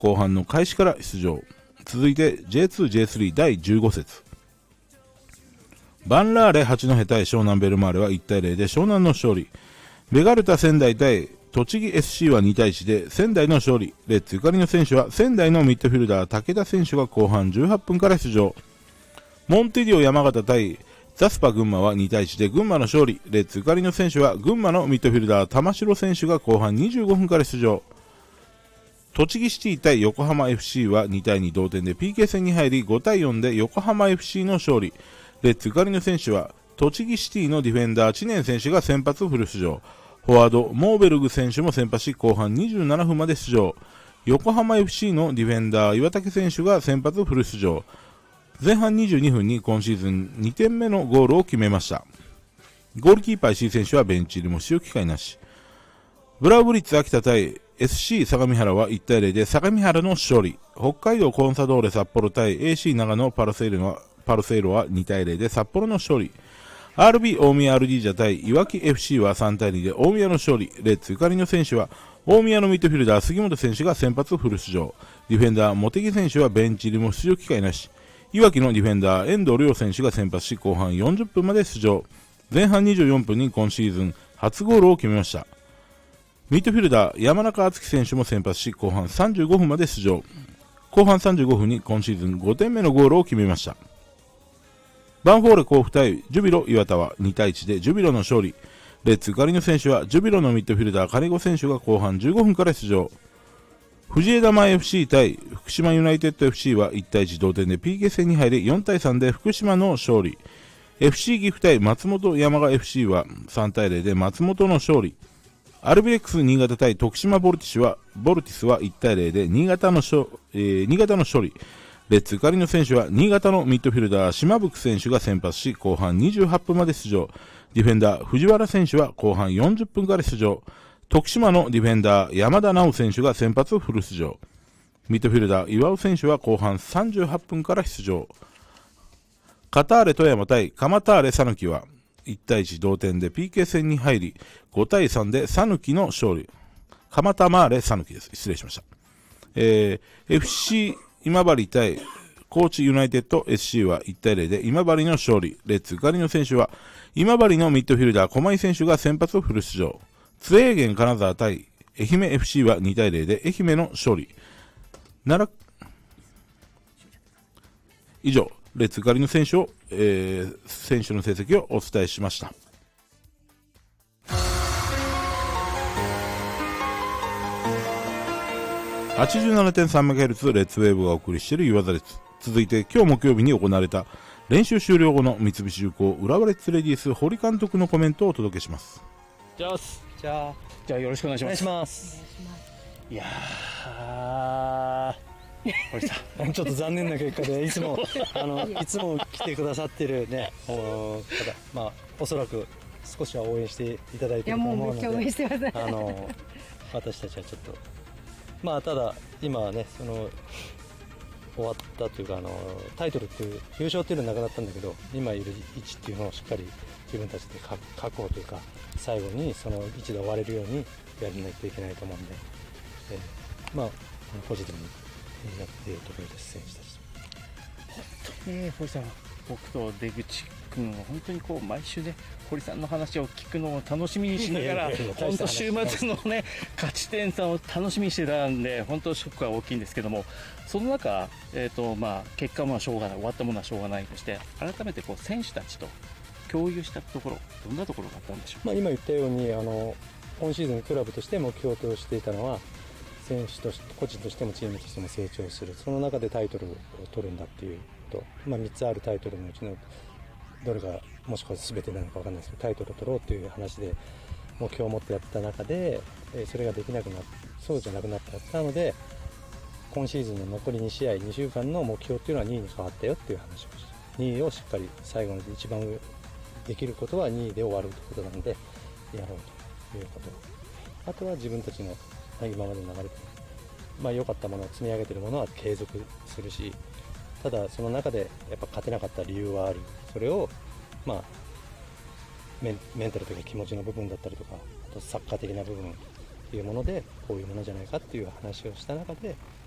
後半の開始から出場。続いて J2、J3 第15節。バンラーレ八戸対湘南ベルマーレは1対0で湘南の勝利。ベガルタ仙台対栃木 SC は2対1で仙台の勝利。レッツゆかりの選手は仙台のミッドフィルダー武田選手が後半18分から出場。モンテディオ山形対ザスパ群馬は2対1で群馬の勝利。レッツゆかりの選手は群馬のミッドフィルダー玉城選手が後半25分から出場。栃木シティ対横浜 FC は2対2同点で PK 戦に入り5対4で横浜 FC の勝利。レッツゆかりの選手は栃木シティのディフェンダー知念選手が先発フル出場。フォワードモーベルグ選手も先発し後半27分まで出場。横浜 FC のディフェンダー岩竹選手が先発フル出場。前半22分に今シーズン2点目のゴールを決めました。ゴールキーパー石井選手はベンチ入りも使用機会なし。ブラウブリッツ秋田対 SC 相模原は1対0で相模原の勝利。北海道コンサドーレ札幌対 AC 長野パルセイロは2対0で札幌の勝利。RB 大宮アルディージャ対いわき FC は3対2で大宮の勝利。レッツゆかりの選手は大宮のミッドフィルダー杉本選手が先発フル出場。ディフェンダー茂木選手はベンチ入りも出場機会なし。いわきのディフェンダー遠藤亮選手が先発し後半40分まで出場。前半24分に今シーズン初ゴールを決めました。ミッドフィルダー山中敦樹選手も先発し後半35分まで出場。後半35分に今シーズン5点目のゴールを決めました。バンフォーレ甲府対ジュビロ磐田は2対1でジュビロの勝利。レッツゆかりの選手はジュビロのミッドフィルダー金子選手が後半15分から出場。藤枝前 FC 対福島ユナイテッド FC は1対1同点で PK 戦に入り4対3で福島の勝利。FC 岐阜対松本山雅 FC は3対0で松本の勝利。アルビレックス新潟対徳島ボルティスは1対0で新潟の勝利。レッツゆかりの選手は新潟のミッドフィルダー島吹選手が先発し後半28分まで出場。ディフェンダー藤原選手は後半40分から出場。徳島のディフェンダー山田直選手が先発フル出場。ミッドフィルダー岩尾選手は後半38分から出場。カターレ富山対カマターレ讃岐は1対1同点で PK 戦に入り5対3で讃岐の勝利。カマタマーレ讃岐です。失礼しました。FC 今治対高知ユナイテッド SC は1対0で今治の勝利。レッツゆかりの選手は今治のミッドフィルダー駒井選手が先発フル出場。津英源金沢対愛媛 FC は2対0で愛媛の勝利。以上レッツゆかりの選手の成績をお伝えしました。87.3MHz レッツウェーブがお送りしているユアザレッツ。続いて今日木曜日に行われた練習終了後の三菱重工浦和レッズレディース堀監督のコメントをお届けします。 じゃあよろしくお願いします。 お願いします。 いや堀さんちょっと残念な結果でいつも来てくださってるねまあおそらく少しは応援していただいていると思うので、 いやもうめっちゃ応援してます私たちはちょっとまあただ今はね終わったというかタイトルっていう優勝っていうのはなくなったんだけど今いる位置っていうのをしっかり自分たちで確保というか最後にその位置で終われるようにやらないといけないと思うんで、まあポジティブにやっているところです。選手たち本当に堀さん、僕と出口君は本当に毎週ね堀さんの話を聞くのを楽しみにしながら本当週末のね勝ち点差を楽しみにしてたんで本当ショックは大きいんですけども、その中、結果はしょうがない、終わったものはしょうがないとして改めて選手たちと共有したところ、どんなところがあったんでしょう。 今言ったように今シーズンクラブとして目標としていたのは選手として個人としてもチームとしても成長する、その中でタイトルを取るんだっていうと、3つあるタイトルのうちのどれがもしくは全てなのか分かんないですけどタイトルを取ろうという話で目標を持ってやった中でそれができなくなってそうじゃなくなったので今シーズンの残り2試合2週間の目標っていうのは2位に変わったよっていう話をして2位をしっかり最後の一番上できることは2位で終わるということなのでやろうということ、あとは自分たちの今までの流れで良かったものを積み上げているものは継続するし、ただその中でやっぱ勝てなかった理由はある、それをメンタルというか気持ちの部分だったりとかあとサッカー的な部分というものでこういうものじゃないかっていう話をした中で